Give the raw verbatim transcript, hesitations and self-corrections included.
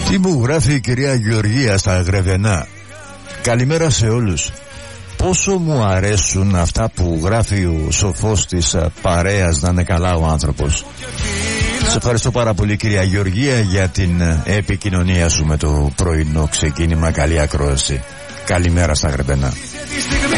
Τι μου γράφει η κυρία Γεωργία στα Γρεβενά. Καλημέρα σε όλους. Πόσο μου αρέσουν αυτά που γράφει ο σοφός της παρέας, να είναι καλά ο άνθρωπος. Σε ευχαριστώ πάρα πολύ κυρία Γεωργία για την επικοινωνία σου με το πρωινό ξεκίνημα. Καλή ακρόαση. Καλημέρα στα Γρεβενά.